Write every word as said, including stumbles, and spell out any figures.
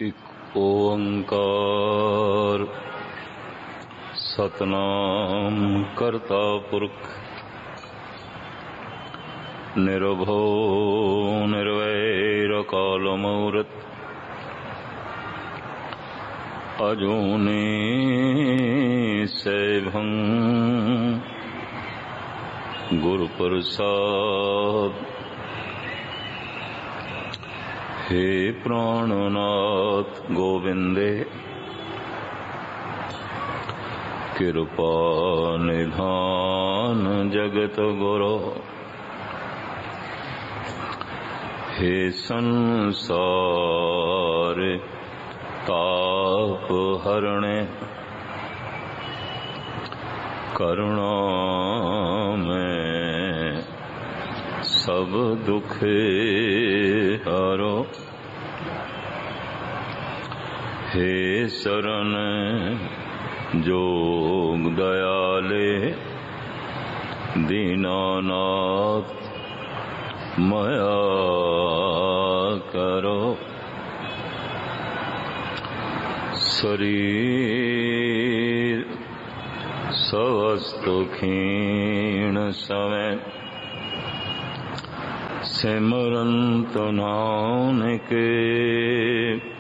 एक ओंकार सतनाम करता पुरख निर्भो निर्वैर काल मूरत अजूनी सैभं गुरु प्रसाद। हे प्राणनाथ गोविंदे कृपा निधान जगत गुरो। हे संसार ताप हरणे करुणा में सब दुख हरो। हे शरण जोग दयाले दीनानाथ मया करो। शरीर स्वस्थ क्षीण समय सिमरंत नानक